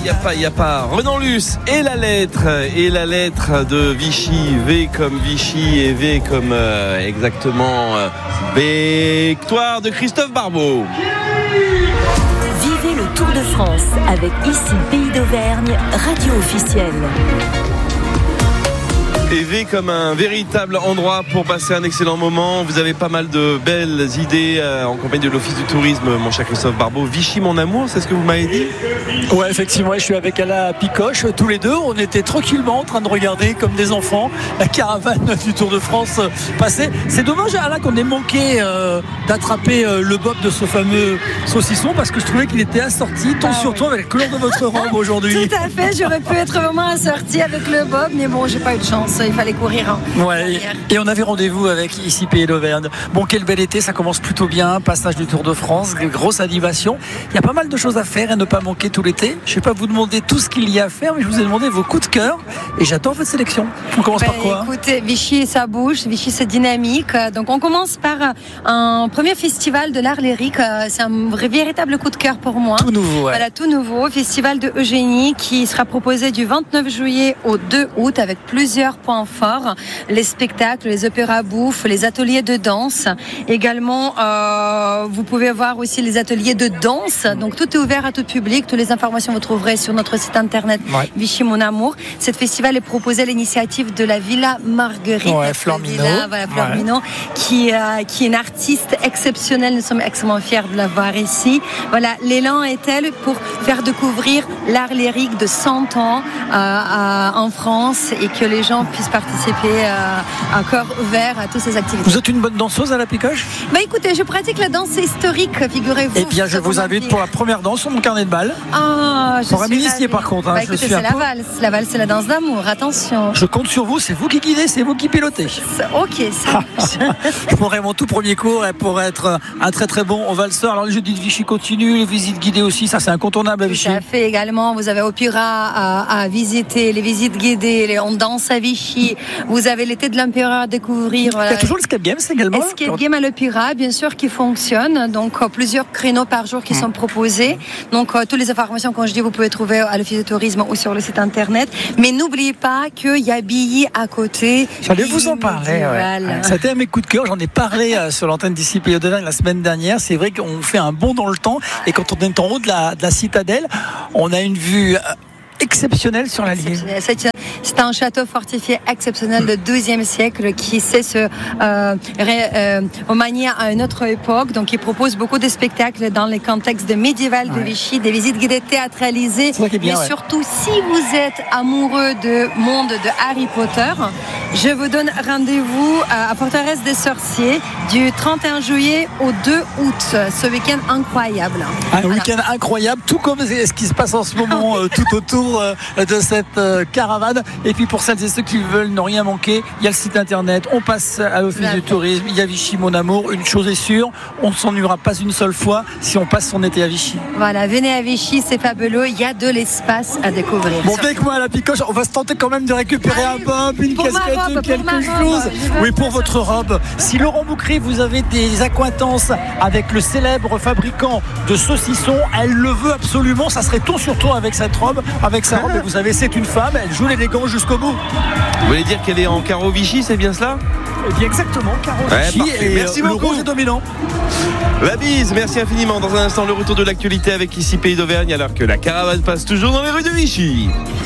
y a pas. Renan Luce et la lettre de Vichy, V comme Vichy et V comme exactement victoire de Christophe Barbeau. Vivez le Tour de France avec ici Pays d'Auvergne, radio officielle. Et V comme un véritable endroit pour passer un excellent moment. Vous avez pas mal de belles idées en compagnie de l'Office du tourisme, mon cher Christophe Barbeau. Vichy, mon amour, c'est ce que vous m'avez dit ? Ouais, effectivement, je suis avec Alain Picoche. Tous les deux, on était tranquillement en train de regarder, comme des enfants, la caravane du Tour de France passer. C'est dommage, Alain, qu'on ait manqué d'attraper le bob de ce fameux saucisson, parce que je trouvais qu'il était assorti, ton sur toi, avec la couleur de votre robe aujourd'hui. Tout à fait, j'aurais pu être vraiment assorti avec le bob, mais bon, j'ai pas eu de chance. Il fallait courir. Ouais, et on avait rendez-vous avec ici Pays d'Auvergne. Bon, quel bel été, ça commence plutôt bien. Passage du Tour de France, grosse animation. Il y a pas mal de choses à faire et ne pas manquer tout l'été. Je ne vais pas vous demander tout ce qu'il y a à faire, mais je vous ai demandé vos coups de cœur et j'attends votre sélection. On commence par quoi ? Écoutez, Vichy, ça bouge. Vichy, c'est dynamique. Donc, on commence par un premier festival de l'art lyrique. C'est un véritable coup de cœur pour moi. Tout nouveau, ouais. Voilà, tout nouveau. Festival de Eugénie qui sera proposé du 29 juillet au 2 août avec plusieurs points forts, les spectacles, les opéras bouffes, les ateliers de danse. Également, vous pouvez voir aussi les ateliers de danse. Donc tout est ouvert à tout public. Toutes les informations vous trouverez sur notre site internet Vichy Mon Amour. Cette festival est proposé à l'initiative de la Villa Marguerite. Fleur Minot. Fleur Minot, qui est une artiste exceptionnelle. Nous sommes extrêmement fiers de la voir ici. Voilà, l'élan est tel pour faire découvrir l'art lyrique de 100 ans en France et que les gens puissent participer à corps ouvert à toutes ces activités. Vous êtes une bonne danseuse à la Picoche ? Écoutez, je pratique la danse historique, figurez-vous. Eh bien, je vous invite pour la première danse sur mon carnet de balles. Je pour un initié par contre. Écoutez, c'est la valse. La valse, c'est la danse d'amour. Attention. Je compte sur vous, c'est vous qui guidez, c'est vous qui pilotez. Ok, ça. Je prendrai mon tout premier cours pour être un très très bon valseur. Alors, les jeudis de Vichy continuent, les visites guidées aussi, ça c'est incontournable à Vichy. Tout à fait également. Vous avez Opéra à visiter, les visites guidées, on danse à Vichy. Vous avez l'été de l'Empereur à découvrir. Il y a toujours l'Escape Games également. Escape Game à l'Opéra, bien sûr, qui fonctionne. Donc, plusieurs créneaux par jour qui sont proposés. Donc, toutes les informations, quand je dis, vous pouvez trouver à l'Office de tourisme ou sur le site internet. Mais n'oubliez pas qu'il y a Billy à côté. J'allais vous en parler. Ça a été un de mes coups de cœur. J'en ai parlé sur l'antenne d'ici Pays d'Auvergne la semaine dernière. C'est vrai qu'on fait un bond dans le temps. Et quand on est en haut de la citadelle, on a une vue exceptionnelle sur la ligne. C'est un château fortifié exceptionnel du XIIe siècle qui sait se remanier à une autre époque. Donc, il propose beaucoup de spectacles dans les contextes de médiéval de Vichy, des visites guidées théâtralisées. Mais surtout, si vous êtes amoureux du monde de Harry Potter, je vous donne rendez-vous à Forteresse des Sorciers du 31 juillet au 2 août. Ce week-end incroyable. Un week-end incroyable, tout comme ce qui se passe en ce moment tout autour de cette caravane. Et puis pour celles et ceux qui veulent ne rien manquer, il y a le site internet, on passe à l'Office du tourisme, il y a Vichy Mon Amour. Une chose est sûre, on ne s'ennuiera pas une seule fois si on passe son été à Vichy. Voilà, venez à Vichy, c'est fabuleux, il y a de l'espace à découvrir. Bon, avec moi à la Picoche, on va se tenter quand même de récupérer un bob, une casquette, quelque chose. Oui, pour votre robe. Si Laurent Boucry, vous avez des accointances avec le célèbre fabricant de saucissons, elle le veut absolument, ça serait ton sur toi avec cette robe, avec sa robe. Et vous savez, c'est une femme, elle joue l'élégant jusqu'au bout. Vous voulez dire qu'elle est en carreau Vichy, c'est bien cela ? Eh bien exactement, carreau Vichy, et merci beaucoup. Le rouge est dominant. La bise, merci infiniment. Dans un instant, le retour de l'actualité avec ici Pays d'Auvergne, alors que la caravane passe toujours dans les rues de Vichy.